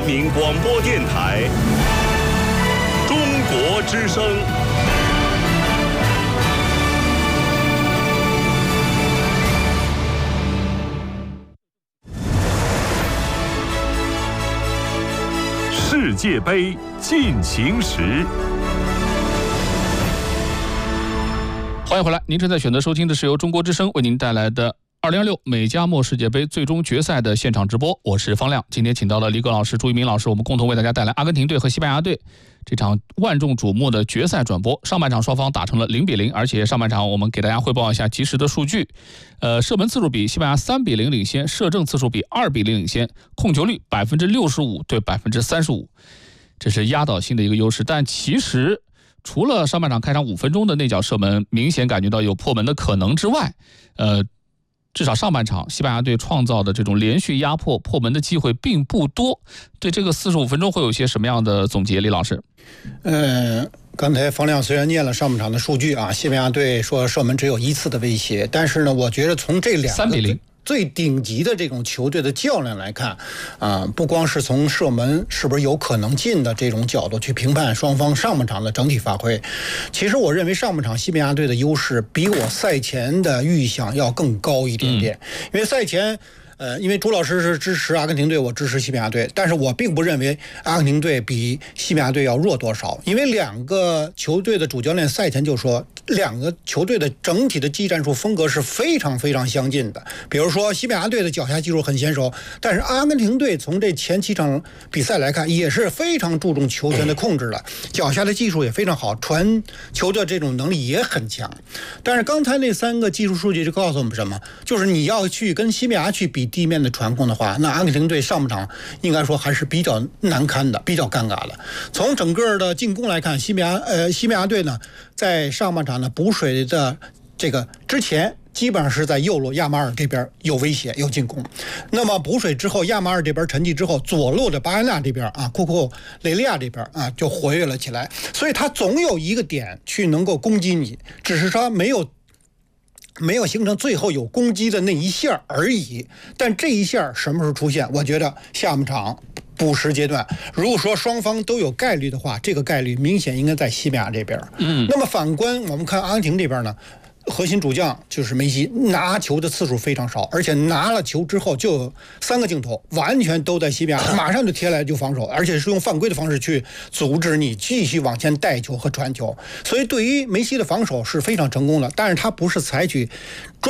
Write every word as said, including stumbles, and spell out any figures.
民广播电台中国之声。世界杯进行时， 欢迎回来！您正在选择收听的是由中国之声为您带来的二零二六美加墨世界杯最终决赛的现场直播，我是方亮。今天请到了李葛老师、朱一鸣老师，我们共同为大家带来阿根廷队和西班牙队这场万众瞩目的决赛转播。上半场双方打成了零比零，而且上半场我们给大家汇报一下及时的数据。呃，射门次数比西班牙三比零领先，射正次数比二比零领先，控球率百分之六十五对百分之三十五，这是压倒性的一个优势。但其实除了上半场开场五分钟的那脚射门明显感觉到有破门的可能之外，呃。至少上半场西班牙队创造的这种连续压迫破门的机会并不多。对这个四十五分钟会有些什么样的总结，李老师？ 呃，刚才方亮虽然念了上半场的数据啊，西班牙队说射门只有一次的威胁，但是呢，我觉得从这两个三比零。 最顶级的这种球队的较量来看，啊、呃，不光是从射门是不是有可能进的这种角度去评判双方上半场的整体发挥，其实我认为上半场西班牙队的优势比我赛前的预想要更高一点点，嗯、因为赛前。呃，因为朱老师是支持阿根廷队，我支持西班牙队，但是我并不认为阿根廷队比西班牙队要弱多少，因为两个球队的主教练赛前就说，两个球队的整体的技战术风格是非常非常相近的。比如说西班牙队的脚下技术很娴熟，但是阿根廷队从这前七场比赛来看，也是非常注重球权的控制的，脚下的技术也非常好，传球的这种能力也很强。但是刚才那三个技术数据就告诉我们什么？就是你要去跟西班牙去比地面的传控的话，那阿根廷队上半场应该说还是比较难堪的，比较尴尬的。从整个的进攻来看，西班牙呃西班牙队呢，在上半场呢补水的这个之前，基本上是在右路亚马尔这边有威胁有进攻，那么补水之后，亚马尔这边沉寂之后，左路的巴安纳这边啊，库库雷利亚这边啊就活跃了起来，所以他总有一个点去能够攻击你，只是说没有。没有形成最后有攻击的那一下而已，但这一下什么时候出现？我觉得下半场补时阶段，如果说双方都有概率的话，这个概率明显应该在西班牙这边。嗯，那么反观我们看阿根廷这边呢，核心主将就是梅西，拿球的次数非常少，而且拿了球之后就有三个镜头完全都在西班牙，马上就贴来就防守，而且是用犯规的方式去阻止你继续往前带球和传球，所以对于梅西的防守是非常成功的，但是他不是采取